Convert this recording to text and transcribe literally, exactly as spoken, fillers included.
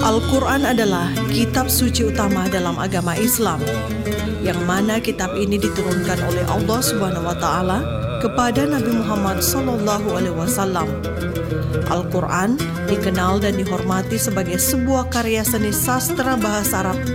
Al-Quran adalah kitab suci utama dalam agama Islam, yang mana kitab ini diturunkan oleh Allah Subhanahu wa Ta'ala kepada Nabi Muhammad Sallallahu Alaihi Wasallam. Al-Quran dikenal dan dihormati sebagai sebuah karya seni sastra bahasa Arab